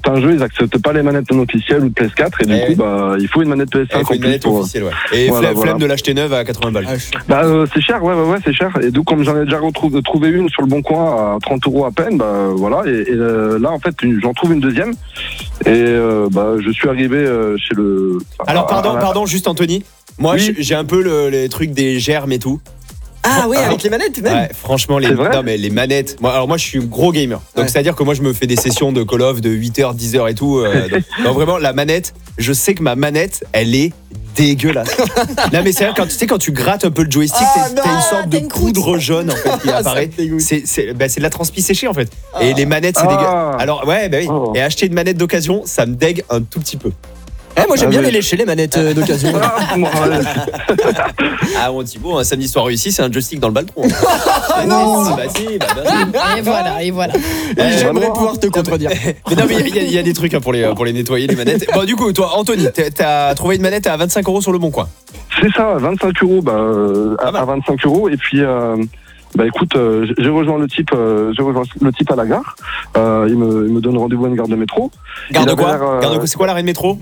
certains jeux, ils acceptent pas les manettes non officielles ou de PS4 et du coup, bah, il faut une manette PS5 il faut une manette officielle, ouais. Et flemme de l'acheter neuve à 80 balles. C'est cher, ouais, c'est cher. Et donc, comme j'en ai déjà trouvé une sur le bon coin à 30 € à peine, bah voilà. Et là, en fait, j'en trouve une deuxième. Et je suis arrivé chez le. Alors, pardon, juste Anthony. Moi, j'ai un peu les trucs des germes et tout. Ah oui, avec les manettes même. Ouais, franchement, les manettes. Moi, je suis gros gamer. Donc, c'est-à-dire que moi, je me fais des sessions de Call of de 8h, 10h et tout. Donc, vraiment, la manette, je sais que ma manette, elle est dégueulasse. Non, mais c'est vrai, quand tu grattes un peu le joystick, t'as une sorte de poudre jaune en fait qui apparaît. C'est de la transpi séchée en fait. Et les manettes, c'est dégueulasse. Alors, ouais, bah oui. Et acheter une manette d'occasion, ça me dégue un tout petit peu. Moi j'aime bien les lécher les manettes d'occasion. Mon Thibaut, un samedi soir réussi, c'est un joystick dans le baltron. Non. Et voilà. J'aimerais pouvoir te contredire. Mais non, mais il y a des trucs pour les nettoyer les manettes. Bon, du coup, toi, Anthony, t'as trouvé une manette à 25 € sur le bon coin. C'est ça, 25 €, à 25 €. Et puis, écoute, j'ai rejoint le type à la gare. Il me donne rendez-vous à une gare de métro. Gare de quoi c'est quoi l'arrêt de métro?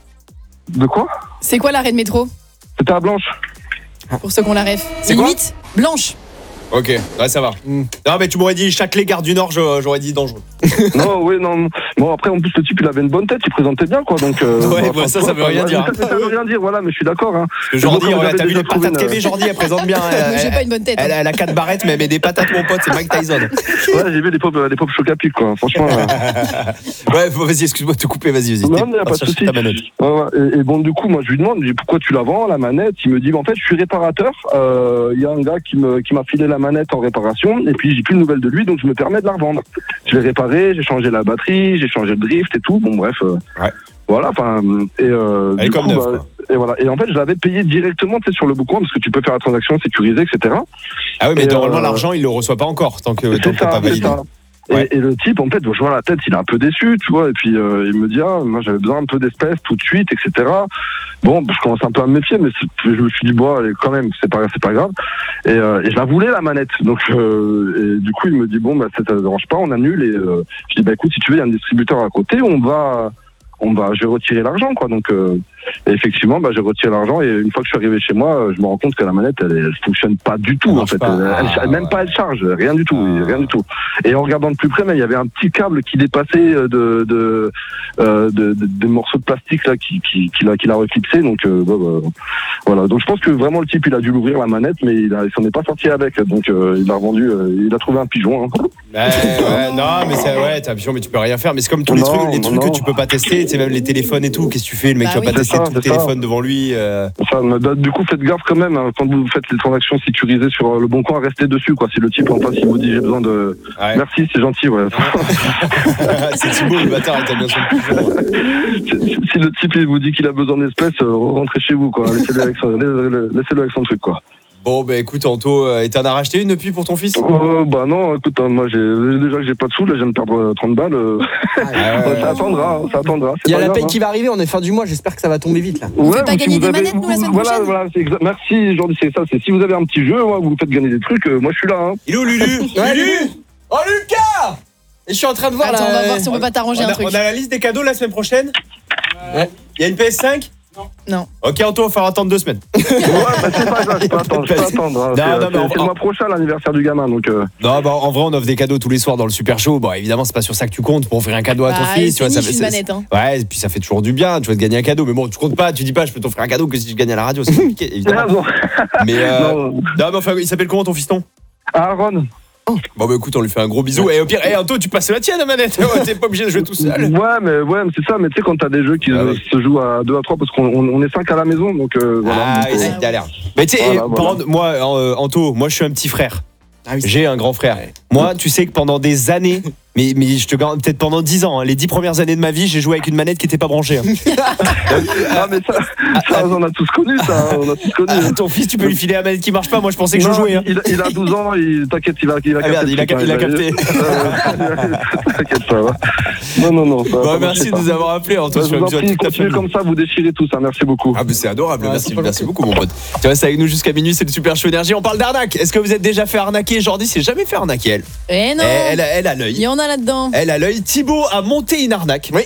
De quoi? C'est quoi l'arrêt de métro? C'était à Blanche. Pour ceux qu'on la rêve. C'est quoi? Limite Blanche. Ok, ouais, ça va. Non, mais tu m'aurais dit Châtelet, Gare du Nord, j'aurais dit dangereux. Non. Bon, après, en plus, le type, il avait une bonne tête, il présentait bien, quoi. Donc, ça veut rien dire. Ça veut rien dire, voilà, mais je suis d'accord. Hein. Jordi, t'as vu les patates qu'elle met, Jordi, elle présente bien. J'ai pas une bonne tête. Elle a 4 barrettes, mais elle met des patates, mon pote, c'est Mike Tyson. Ouais, j'ai vu les pop choc à pic, quoi. Franchement. Ouais, vas-y, excuse-moi de te couper, vas-y. Non, mais y a pas de souci. Et bon, du coup, moi, je lui demande, pourquoi tu la vends, la manette? Il me dit, en fait, je suis réparateur. Il y a un gars qui m'a filé la manette en réparation. Et puis j'ai plus de nouvelles de lui, donc je me permets de la revendre. Je l'ai réparé, j'ai changé la batterie, j'ai changé le drift et tout. Bon bref, voilà. Enfin, elle est comme neuve. Et voilà. Et en fait, je l'avais payé directement, tu sais, sur le bon coin, parce que tu peux faire la transaction sécurisée, etc. Ah oui, mais normalement l'argent, il le reçoit pas encore tant que t'as pas validé. Et le type, en fait, je vois la tête, il est un peu déçu, tu vois, et puis il me dit, moi j'avais besoin un peu d'espèces tout de suite, etc. Bon, je commence un peu à me méfier, mais je me suis dit, allez, quand même, c'est pas grave. Et je la voulais, la manette. Donc, et du coup, il me dit, ça te dérange pas, on annule. Et je dis, écoute, si tu veux, il y a un distributeur à côté, je vais retirer l'argent, quoi. Donc, et effectivement, j'ai retiré l'argent et une fois que je suis arrivé chez moi, je me rends compte que la manette, elle fonctionne pas du tout, en fait. Même pas elle charge, rien du tout. Et en regardant de plus près, il y avait un petit câble qui dépassait de morceaux de plastique là, qui l'a reclipsé. Donc, voilà. Donc, je pense que vraiment le type, il a dû l'ouvrir la manette, mais il s'en est pas sorti avec. Donc, il l'a revendu. Il a trouvé un pigeon. Hein. Non, mais t'as un pigeon, mais tu peux rien faire. Mais c'est comme tous les trucs que tu peux pas tester. Tu sais, même les téléphones et tout. Qu'est-ce que tu fais? Le mec, tu vas pas tester tout le téléphone devant lui. Du coup, faites gaffe quand même hein, quand vous faites les transactions sécurisées sur le bon coin, restez dessus, quoi. Si le type en face, il vous dit j'ai besoin de. Ouais. Merci, c'est gentil, ouais. C'est Thibaut, le bâtard, il t'a bien son pigeon. Si le type il vous dit qu'il a besoin d'espèces, rentrez chez vous, quoi. Laissez-le avec son truc, quoi. Bon, écoute, Anto, et t'en as racheté une depuis pour ton fils? Non, écoute, moi, déjà que j'ai pas de sous, là, je viens de perdre 30 balles. Ça attendra. Il y a la paye qui va arriver, on est fin du mois, j'espère que ça va tomber vite, là. On fait pas gagner des manettes, nous, la semaine prochaine? Voilà, merci, Jordi, c'est ça. Si vous avez un petit jeu, vous faites gagner des trucs, moi, je suis là. Hein. Il est où, Lulu? Lulu! Oh, Lucas! Et je suis en train de voir on va voir si on peut pas t'arranger un truc. On a la liste des cadeaux la semaine prochaine? Ouais. Il y a une PS5? Non. Ok, Anto, il va falloir attendre 2 semaines. C'est pas grave, je peux attendre. C'est le mois prochain l'anniversaire du gamin, donc. Non, en vrai, on offre des cadeaux tous les soirs dans le Super Show. Bon, évidemment, c'est pas sur ça que tu comptes pour offrir un cadeau à ton fils. Tu vois, ça fait manette, hein. Ouais, et puis ça fait toujours du bien. Tu vas te gagner un cadeau, mais bon, tu comptes pas. Tu dis pas, je peux t'offrir un cadeau que si je gagne à la radio, c'est compliqué, évidemment. Mais enfin, il s'appelle comment ton fiston? Aaron. Bon écoute, on lui fait un gros bisou. Et au pire, Anto, tu passes la tienne, manette. T'es pas obligé de jouer tout seul. Ouais, mais c'est ça. Mais tu sais, quand t'as des jeux qui se jouent à 2 à 3, parce qu'on est 5 à la maison, donc voilà. C'est galère. Mais tu sais, par contre, moi, Anto, moi je suis un petit frère. J'ai un grand frère. Moi, tu sais que pendant des années, mais je te garantis, peut-être pendant 10 ans, les 10 premières années de ma vie, j'ai joué avec une manette qui était pas branchée. Mais ça, on a tous connu ça. Ton fils, tu peux lui filer la manette qui marche pas. Moi, je pensais que je jouais. Il a 12 ans, t'inquiète, il va capter. Merde, il a capté. T'inquiète pas. Non. Merci de nous avoir appelés, Anto. Continuez comme ça, vous déchirez tout ça. Merci beaucoup. Ah, mais c'est adorable. Merci beaucoup, mon pote. Tu restes avec nous jusqu'à minuit. C'est le Super Show Énergie. On parle d'arnaque. Est-ce que vous êtes déjà fait arnaquer? Jordi s'est jamais fait arnaquer, elle. Eh non. Elle a l'œil. Il y en a là-dedans. Elle a l'œil. Thibaut a monté une arnaque. Oui.